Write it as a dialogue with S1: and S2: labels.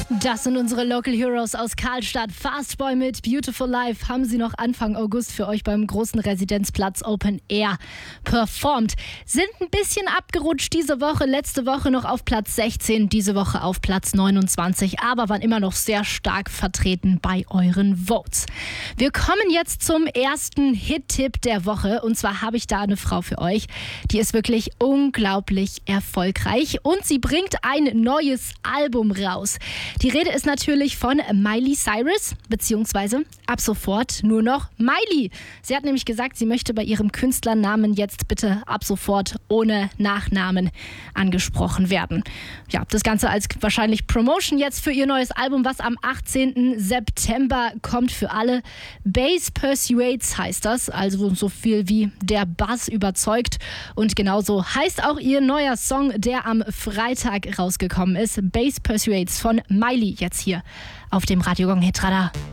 S1: Das sind unsere Local Heroes aus Karlstadt. Fastboy mit Beautiful Life haben sie noch Anfang August für euch beim großen Residenzplatz Open Air performt. Sind ein bisschen abgerutscht diese Woche, letzte Woche noch auf Platz 16, diese Woche auf Platz 29, aber waren immer noch sehr stark vertreten bei euren Votes. Wir kommen jetzt zum ersten Hit-Tipp der Woche und zwar habe ich da eine Frau für euch, die ist wirklich unglaublich erfolgreich und sie bringt ein neues Album raus. Die Rede ist natürlich von Miley Cyrus, beziehungsweise ab sofort nur noch Miley. Sie hat nämlich gesagt, sie möchte bei ihrem Künstlernamen jetzt bitte ab sofort ohne Nachnamen angesprochen werden. Ja, das Ganze als wahrscheinlich Promotion jetzt für ihr neues Album, was am 18. September kommt für alle. Bass Persuades heißt das, also so viel wie der Bass überzeugt. Und genauso heißt auch ihr neuer Song, der am Freitag rausgekommen ist. Bass Persuades von Miley jetzt hier auf dem Radio Gong Hit Radar.